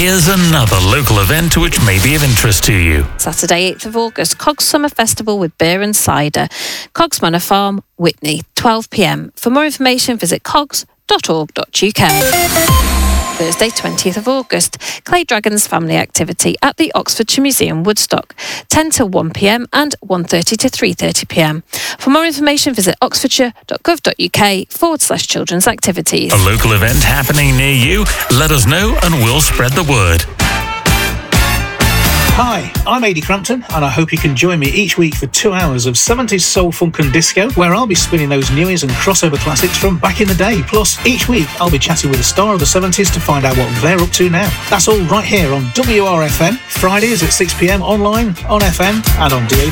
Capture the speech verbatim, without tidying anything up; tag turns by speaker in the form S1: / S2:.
S1: Here's another local event which may be of interest to you.
S2: Saturday, eighth of August, Cogs Summer Festival with beer and cider. Cogs Manor Farm, Witney, twelve p m. For more information, visit cogs dot org dot u k. Thursday, twentieth of August, Clay Dragons family activity at the Oxfordshire Museum, Woodstock, ten till one p m and one thirty to three thirty p m. For more information, visit oxfordshire dot gov dot u k forward slash children's activities.
S1: A local event happening near you? Let us know and we'll spread the word.
S3: Hi, I'm Adi Crampton, and I hope you can join me each week for two hours of seventies soul, funk and disco, where I'll be spinning those newies and crossover classics from back in the day. Plus, each week I'll be chatting with a star of the seventies to find out what they're up to now. That's all right here on W R F M, Fridays at six p m, online, on F M and on D A B.